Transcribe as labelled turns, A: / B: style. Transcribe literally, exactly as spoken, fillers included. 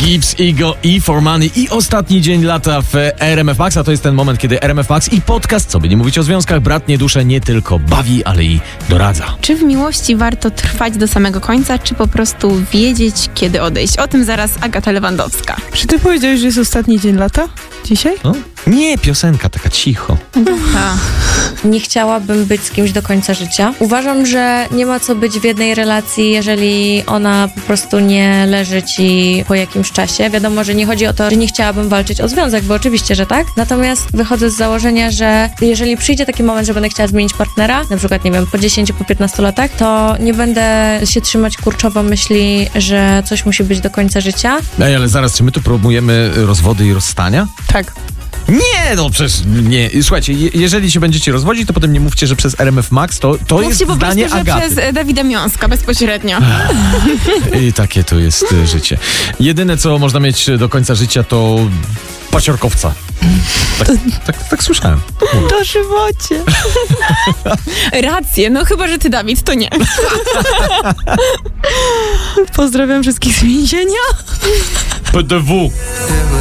A: Gibbs, Ego i For Money i ostatni dzień lata w R M F Max, a to jest ten moment, kiedy R M F Max i podcast, co by nie mówić o związkach, bratnie dusze nie tylko bawi, ale i doradza.
B: Czy w miłości warto trwać do samego końca, czy po prostu wiedzieć, kiedy odejść? O tym zaraz Agata Lewandowska.
C: Czy ty powiedziałeś, że jest ostatni dzień lata? Dzisiaj?
A: No? Nie, piosenka taka cicho.
B: Agata.
D: Nie chciałabym być z kimś do końca życia. Uważam, że nie ma co być w jednej relacji, jeżeli ona po prostu nie leży ci po jakimś czasie. Wiadomo, że nie chodzi o to, że nie chciałabym walczyć o związek, bo oczywiście, że tak. Natomiast wychodzę z założenia, że jeżeli przyjdzie taki moment, że będę chciała zmienić partnera, na przykład, nie wiem, po dziesięciu, po piętnastu latach, to nie będę się trzymać kurczowo myśli, że coś musi być do końca życia.
A: Ej, ale zaraz, czy my tu promujemy rozwody i rozstania?
C: Tak.
A: Nie, no przecież nie. Słuchajcie, je, jeżeli się będziecie rozwodzić, to potem nie mówcie, że przez R M F Max, to, to jest
B: Mówcie po
A: zdanie
B: prostu, że
A: Agaty.
B: przez e, Dawida Miąska bezpośrednio.
A: I takie to jest y, życie. Jedyne, co można mieć do końca życia, to paciorkowca. Tak, tak, tak słyszałem.
C: Dożywocie.
B: Rację, no chyba, że ty, Dawid, to nie.
C: Pozdrawiam wszystkich z więzienia.
A: P D W.